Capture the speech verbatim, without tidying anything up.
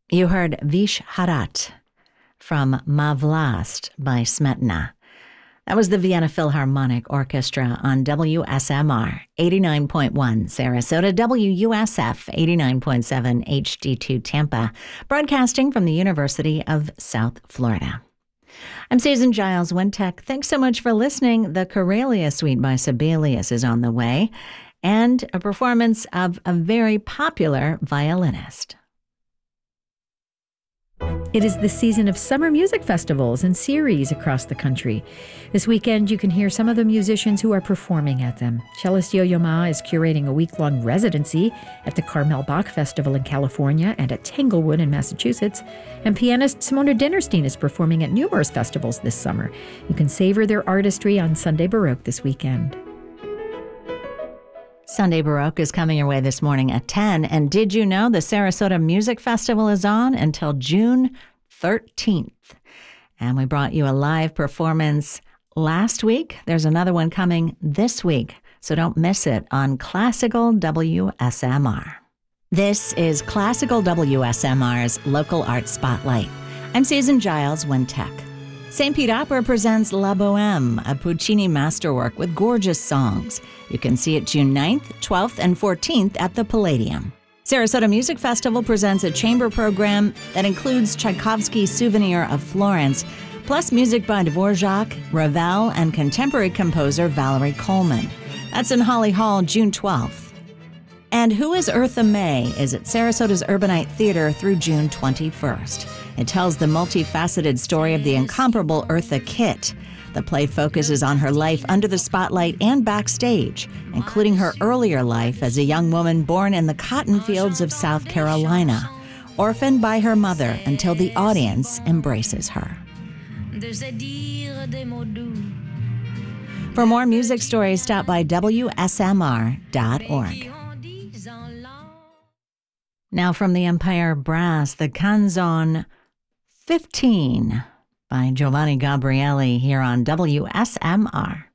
You heard Vish Harat from Mavlast by Smetana. That was the Vienna Philharmonic Orchestra on W S M R eighty-nine point one Sarasota, W U S F eighty-nine point seven H D two Tampa, broadcasting from the University of South Florida. I'm Susan Giles Wintech. Thanks so much for listening. The Karelia Suite by Sibelius is on the way, and a performance of a very popular violinist. It is the season of summer music festivals and series across the country. This weekend, you can hear some of the musicians who are performing at them. Cellist Yo-Yo Ma is curating a week-long residency at the Carmel Bach Festival in California and at Tanglewood in Massachusetts. And pianist Simona Dinnerstein is performing at numerous festivals this summer. You can savor their artistry on Sunday Baroque this weekend. Sunday Baroque is coming your way this morning at ten. And did you know the Sarasota Music Festival is on until June thirteenth? And we brought you a live performance last week. There's another one coming this week, so don't miss it on Classical W S M R. This is Classical W S M R's Local Arts Spotlight. I'm Susan Giles Wintech. Saint Pete Opera presents La Bohème, a Puccini masterwork with gorgeous songs. You can see it June ninth, twelfth, and fourteenth at the Palladium. Sarasota Music Festival presents a chamber program that includes Tchaikovsky's Souvenir of Florence, plus music by Dvorak, Ravel, and contemporary composer Valerie Coleman. That's in Holly Hall, June twelfth. And Who is Eartha May is at Sarasota's Urbanite Theater through June twenty-first. It tells the multifaceted story of the incomparable Eartha Kitt. The play focuses on her life under the spotlight and backstage, including her earlier life as a young woman born in the cotton fields of South Carolina, orphaned by her mother until the audience embraces her. For more music stories, stop by W S M R dot org. Now from the Empire Brass, the Canzone fifteen by Giovanni Gabrieli here on W S M R.